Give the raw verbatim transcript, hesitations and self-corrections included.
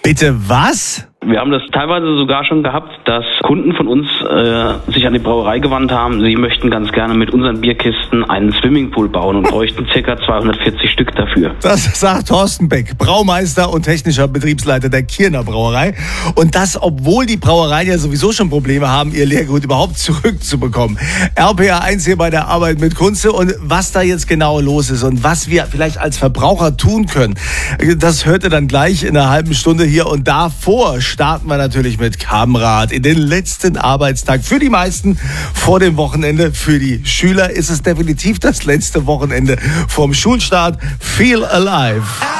Bitte was? Wir haben das teilweise sogar schon gehabt, dass Kunden von uns äh, sich an die Brauerei gewandt haben. Sie möchten ganz gerne mit unseren Bierkisten einen Swimmingpool bauen und bräuchten ca. zweihundertvierzig Stück dafür. Das sagt Thorsten Beck, Braumeister und technischer Betriebsleiter der Kierner Brauerei. Und das, obwohl die Brauereien ja sowieso schon Probleme haben, ihr Leergut überhaupt zurückzubekommen. R P R eins hier bei der Arbeit mit Kunze. Und was da jetzt genau los ist und was wir vielleicht als Verbraucher tun können, das hört ihr dann gleich in einer halben Stunde hier. Und davor starten wir natürlich mit Kammrad in den letzten Arbeitstag. Für die meisten vor dem Wochenende. Für die Schüler ist es definitiv das letzte Wochenende vom Schulstart. Feel alive.